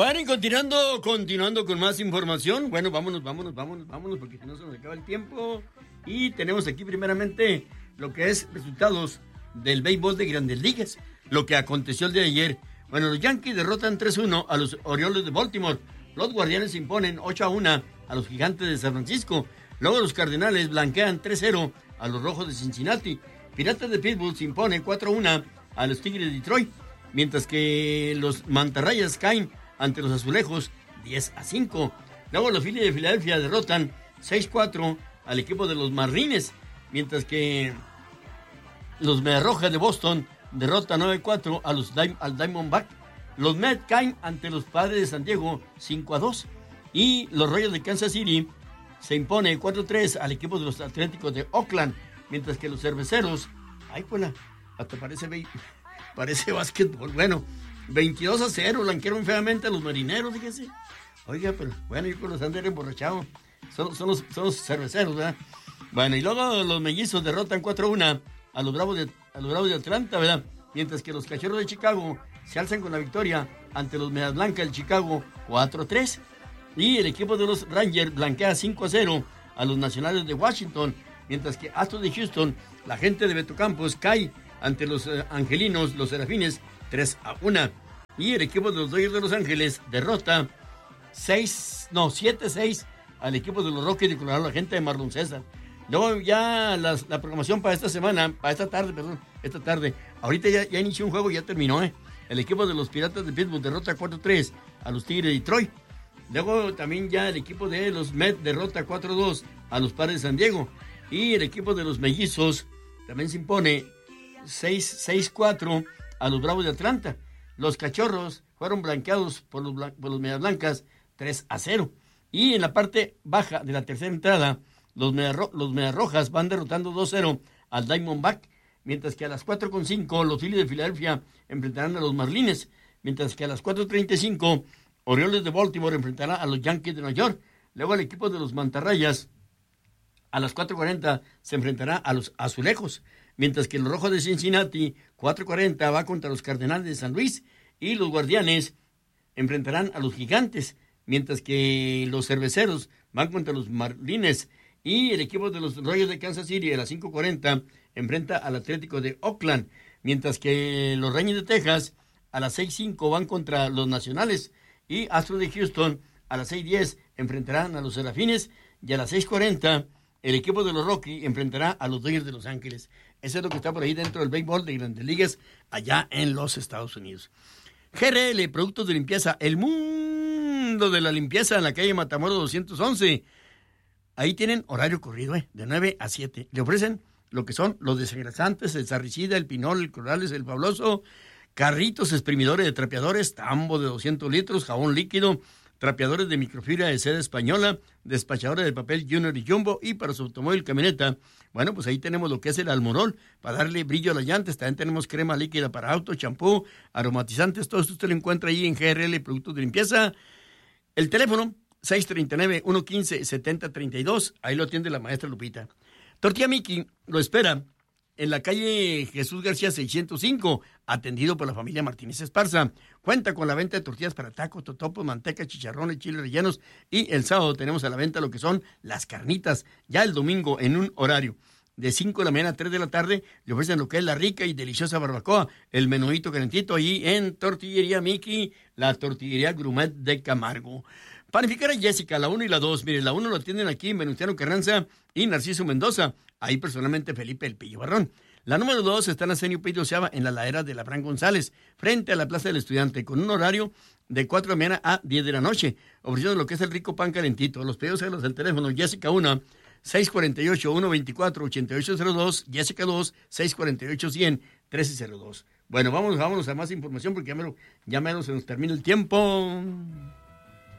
Bueno, y continuando con más información. Bueno, vámonos, porque si no se nos acaba el tiempo. Y tenemos aquí primeramente lo que es resultados del béisbol de Grandes Ligas. Lo que aconteció el día de ayer. Bueno, los Yankees derrotan 3-1 a los Orioles de Baltimore. Los Guardianes se imponen 8-1 a los Gigantes de San Francisco. Luego los Cardenales blanquean 3-0 a los Rojos de Cincinnati. Piratas de Pittsburgh se impone 4-1 a los Tigres de Detroit. Mientras que los Mantarrayas caen ante los Azulejos 10-5. Luego los Phillies de Filadelfia derrotan 6-4 al equipo de los Marlins. Mientras que los Mediarrojas de Boston derrotan 9-4 al Diamondback. Los Mets caen ante los Padres de San Diego 5-2. Y los Royals de Kansas City se impone 4-3 al equipo de los Atléticos de Oakland. Mientras que los Cerveceros, hasta parece básquetbol. Bueno, 22-0, blanquearon feamente a los Marineros, fíjese. Oiga, pero bueno, yo con los Andrés emborrachados. Son los Cerveceros, ¿verdad? Bueno, y luego los Mellizos derrotan 4-1 a los Bravos de Atlanta, ¿verdad? Mientras que los Cachorros de Chicago se alzan con la victoria ante los Medias Blancas del Chicago 4-3. Y el equipo de los Rangers blanquea 5-0 a los Nacionales de Washington. Mientras que Astros de Houston, la gente de Beto Campos, cae ante los Angelinos, los Serafines, 3-1. Y el equipo de los Dodgers de Los Ángeles derrota 7-6 al equipo de los Rockies de Colorado, la gente de Marlon César. Luego ya la programación para esta tarde. Ahorita ya inició un juego y ya terminó, El equipo de los Piratas de Pittsburgh derrota 4-3 a los Tigres de Detroit. Luego también ya el equipo de los Mets derrota 4-2 a los Padres de San Diego. Y el equipo de los Mellizos también se impone 6-4 a los Bravos de Atlanta. Los Cachorros fueron blanqueados por los Medias Blancas 3-0. Y en la parte baja de la tercera entrada, los Medias Rojas van derrotando 2-0 al Diamondback. Mientras que a las 4:05 los Phillies de Filadelfia enfrentarán a los Marlins. Mientras que a las 4:35 Orioles de Baltimore enfrentará a los Yankees de Nueva York. Luego el equipo de los Mantarrayas a las 4:40 se enfrentará a los Azulejos. Mientras que los Rojos de Cincinnati, 4:40, va contra los Cardenales de San Luis. Y los Guardianes enfrentarán a los Gigantes. Mientras que los Cerveceros van contra los Marlins. Y el equipo de los Royals de Kansas City a las 5:40 enfrenta al Atlético de Oakland. Mientras que los Rangers de Texas a las 6:05 van contra los Nacionales. Y Astros de Houston a las 6:10 enfrentarán a los Serafines. Y a las 6:40 el equipo de los Rockies enfrentará a los Dodgers de Los Ángeles. Eso es lo que está por ahí dentro del béisbol de Grandes Ligas allá en los Estados Unidos. GRL, productos de limpieza, el mundo de la limpieza en la calle Matamoros 211. Ahí tienen horario corrido, de 9 a 7. Le ofrecen lo que son los desengrasantes, el sarricida, el pinol, el corales, el fabuloso, carritos exprimidores de trapeadores, tambo de 200 litros, jabón líquido, trapeadores de microfibra de seda española, despachadores de papel Junior y Jumbo, y para su automóvil camioneta, bueno, pues ahí tenemos lo que es el Almorol, para darle brillo a las llantas. También tenemos crema líquida para auto, champú, aromatizantes, todo esto usted lo encuentra ahí en GRL, productos de limpieza. El teléfono, 639-115-7032, ahí lo atiende la maestra Lupita. Tortilla Miki lo espera en la calle Jesús García 605, atendido por la familia Martínez Esparza. Cuenta con la venta de tortillas para tacos, totopos, manteca, chicharrones, chiles rellenos, y el sábado tenemos a la venta lo que son las carnitas. Ya el domingo en un horario de 5 de la mañana a 3 de la tarde le ofrecen lo que es la rica y deliciosa barbacoa, el menuito calentito ahí en Tortillería Miki, la tortillería gourmet de Camargo. Panificera Jessica, la 1 y la 2. Mire, la 1 lo atienden aquí en Venustiano Carranza y Narciso Mendoza. Ahí personalmente Felipe El Pillo Barrón. La número 2 está en Arsenio Pedro Seaba, en la ladera de la Abraham González, frente a la Plaza del Estudiante, con un horario de 4 de la mañana a 10 de la noche, ofreciendo lo que es el rico pan calentito. Los pedidos háganlos al teléfono Jessica 1, 648-124-8802, Jessica 2, 648-100-1302. Bueno, vámonos a más información porque ya menos se nos termina el tiempo.